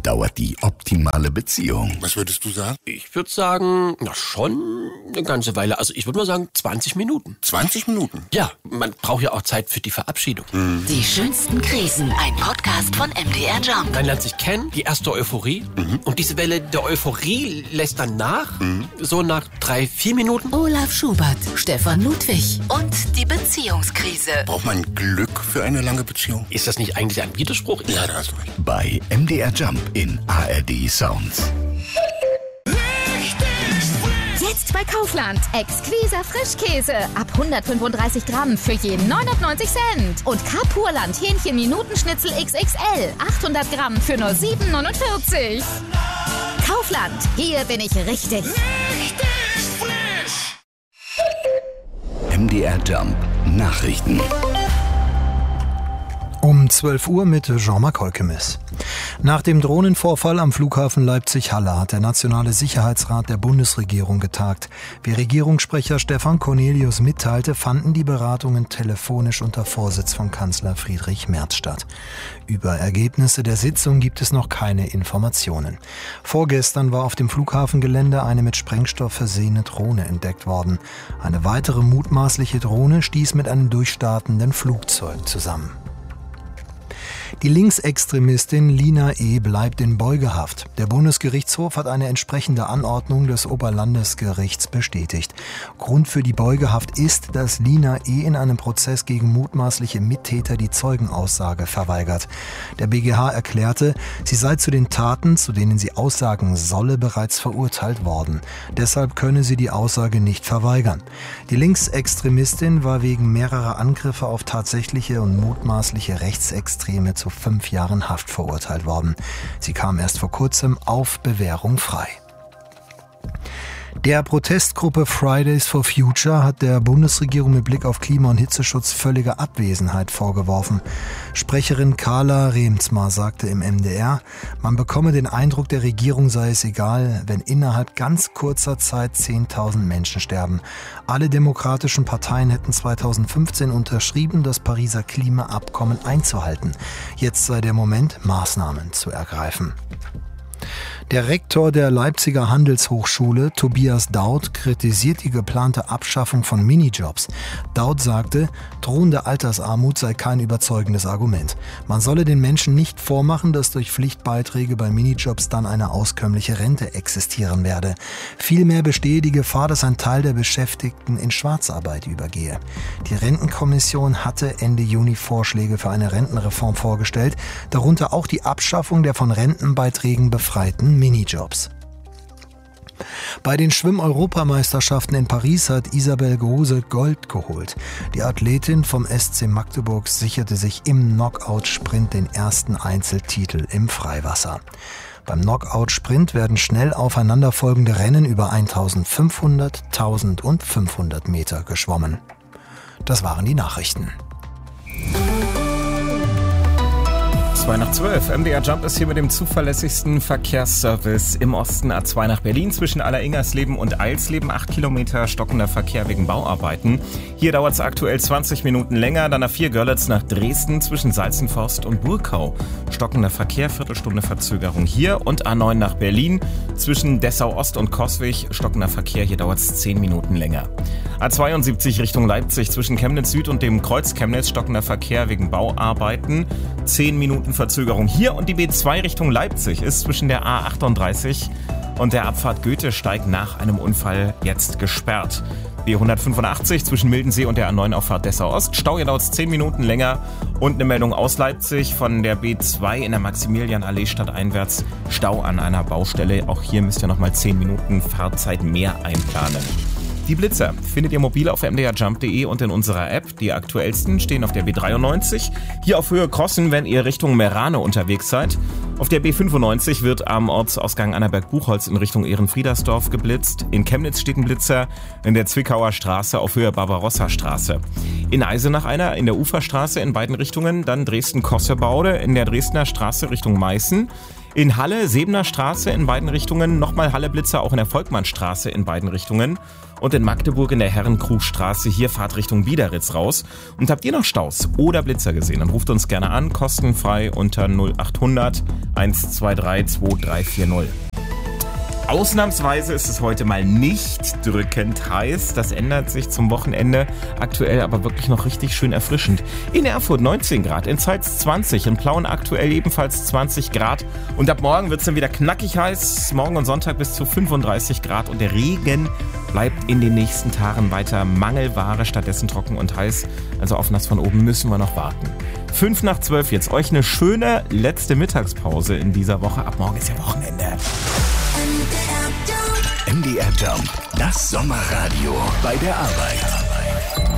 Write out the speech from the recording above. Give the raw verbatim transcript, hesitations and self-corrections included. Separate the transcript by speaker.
Speaker 1: dauert die optimale Beziehung?
Speaker 2: Was würdest du sagen?
Speaker 3: Ich würde sagen, na schon eine ganze Weile. Also ich würde mal sagen zwanzig Minuten.
Speaker 2: zwanzig Minuten?
Speaker 3: Ja, man braucht ja auch Zeit für die Verabschiedung.
Speaker 2: Mhm.
Speaker 4: Die schönsten Krisen. Ein Podcast von M D R Jump.
Speaker 3: Man lernt sich kennen, die erste Euphorie. Mhm. Und diese Welle der Euphorie lässt dann nach. Mhm. So nach drei, vier Minuten.
Speaker 4: Olaf Schubert, Stefan Ludwig und die Beziehungskrise.
Speaker 2: Braucht man Glück für eine lange Beziehung?
Speaker 3: Ist das nicht eigentlich ein Widerspruch?
Speaker 2: Ja, da hast du recht.
Speaker 1: Bei M D R Jump in A R D Sounds.
Speaker 5: Jetzt bei Kaufland. Exquisa Frischkäse. Ab hundertfünfunddreißig Gramm für je neunundneunzig Cent. Und Kapurland Hähnchen Minutenschnitzel X X L. achthundert Gramm für nur sieben neunundvierzig. Kaufland. Hier bin ich richtig.
Speaker 6: Richtig frisch.
Speaker 1: M D R Jump Nachrichten.
Speaker 7: Um zwölf Uhr mit Jean-Marc Holkemis. Nach dem Drohnenvorfall am Flughafen Leipzig-Halle hat der Nationale Sicherheitsrat der Bundesregierung getagt. Wie Regierungssprecher Stefan Cornelius mitteilte, fanden die Beratungen telefonisch unter Vorsitz von Kanzler Friedrich Merz statt. Über Ergebnisse der Sitzung gibt es noch keine Informationen. Vorgestern war auf dem Flughafengelände eine mit Sprengstoff versehene Drohne entdeckt worden. Eine weitere mutmaßliche Drohne stieß mit einem durchstartenden Flugzeug zusammen. Die Linksextremistin Lina E. bleibt in Beugehaft. Der Bundesgerichtshof hat eine entsprechende Anordnung des Oberlandesgerichts bestätigt. Grund für die Beugehaft ist, dass Lina E. in einem Prozess gegen mutmaßliche Mittäter die Zeugenaussage verweigert. Der B G H erklärte, sie sei zu den Taten, zu denen sie aussagen solle, bereits verurteilt worden. Deshalb könne sie die Aussage nicht verweigern. Die Linksextremistin war wegen mehrerer Angriffe auf tatsächliche und mutmaßliche Rechtsextreme zu fünf Jahren Haft verurteilt worden. Sie kam erst vor kurzem auf Bewährung frei. Der Protestgruppe Fridays for Future hat der Bundesregierung mit Blick auf Klima- und Hitzeschutz völlige Abwesenheit vorgeworfen. Sprecherin Carla Remsmar sagte im M D R, man bekomme den Eindruck, der Regierung sei es egal, wenn innerhalb ganz kurzer Zeit zehntausend Menschen sterben. Alle demokratischen Parteien hätten zweitausendfünfzehn unterschrieben, das Pariser Klimaabkommen einzuhalten. Jetzt sei der Moment, Maßnahmen zu ergreifen. Der Rektor der Leipziger Handelshochschule, Tobias Daut, kritisiert die geplante Abschaffung von Minijobs. Daut sagte, drohende Altersarmut sei kein überzeugendes Argument. Man solle den Menschen nicht vormachen, dass durch Pflichtbeiträge bei Minijobs dann eine auskömmliche Rente existieren werde. Vielmehr bestehe die Gefahr, dass ein Teil der Beschäftigten in Schwarzarbeit übergehe. Die Rentenkommission hatte Ende Juni Vorschläge für eine Rentenreform vorgestellt, darunter auch die Abschaffung der von Rentenbeiträgen befreiten Minijobs. Bei den Schwimm-Europameisterschaften in Paris hat Isabel Groze Gold geholt. Die Athletin vom S C Magdeburg sicherte sich im Knockout-Sprint den ersten Einzeltitel im Freiwasser. Beim Knockout-Sprint werden schnell aufeinanderfolgende Rennen über eintausendfünfhundert, tausend und fünfhundert Meter geschwommen. Das waren die Nachrichten.
Speaker 8: zwei nach zwölf. M D R Jump ist hier mit dem zuverlässigsten Verkehrsservice im Osten. A zwei nach Berlin zwischen Alleringers-Leben und Eilsleben. acht Kilometer stockender Verkehr wegen Bauarbeiten. Hier dauert es aktuell zwanzig Minuten länger. Dann A vier Görlitz nach Dresden zwischen Salzenforst und Burkau. Stockender Verkehr, Viertelstunde Verzögerung hier. Und A neun nach Berlin zwischen Dessau-Ost und Coswig. Stockender Verkehr, hier dauert es zehn Minuten länger. A zweiundsiebzig Richtung Leipzig zwischen Chemnitz Süd und dem Kreuz Chemnitz. Stockender Verkehr wegen Bauarbeiten. zehn Minuten Verzögerung hier. Und die B zwei Richtung Leipzig ist zwischen der A achtunddreißig und der Abfahrt Goethesteig nach einem Unfall jetzt gesperrt. B hundertfünfundachtzig zwischen Mildensee und der A neun Auffahrt Dessau-Ost. Stau, hier dauert es zehn Minuten länger. Und eine Meldung aus Leipzig von der B zwei in der Maximilianallee stadteinwärts. Stau an einer Baustelle. Auch hier müsst ihr nochmal zehn Minuten Fahrzeit mehr einplanen. Die Blitzer findet ihr mobil auf m d r jump punkt d e und in unserer App. Die aktuellsten stehen auf der B dreiundneunzig. Hier auf Höhe Crossen, wenn ihr Richtung Merane unterwegs seid. Auf der B fünfundneunzig wird am Ortsausgang Annaberg-Buchholz in Richtung Ehrenfriedersdorf geblitzt. In Chemnitz steht ein Blitzer, in der Zwickauer Straße auf Höhe Barbarossa-Straße. In Eisenach einer, in der Uferstraße in beiden Richtungen. Dann Dresden-Kossebaude in der Dresdner Straße Richtung Meißen. In Halle, Sebener Straße in beiden Richtungen, nochmal Halle-Blitzer auch in der Volkmannstraße in beiden Richtungen. Und in Magdeburg in der Herrenkrugstraße, hier Fahrt Richtung Biederitz raus. Und habt ihr noch Staus oder Blitzer gesehen, dann ruft uns gerne an, kostenfrei unter null acht hundert eins zwei drei zwei drei vier null. Ausnahmsweise ist es heute mal nicht drückend heiß. Das ändert sich zum Wochenende. Aktuell aber wirklich noch richtig schön erfrischend. In Erfurt neunzehn Grad, in Zeitz zwanzig, in Plauen aktuell ebenfalls zwanzig Grad. Und ab morgen wird es dann wieder knackig heiß. Morgen und Sonntag bis zu fünfunddreißig Grad. Und der Regen bleibt in den nächsten Tagen weiter Mangelware, stattdessen trocken und heiß. Also auf nass von oben müssen wir noch warten. Fünf nach zwölf jetzt. Euch eine schöne letzte Mittagspause in dieser Woche. Ab morgen ist ja Wochenende.
Speaker 1: M D R Jump, das Sommerradio bei der Arbeit.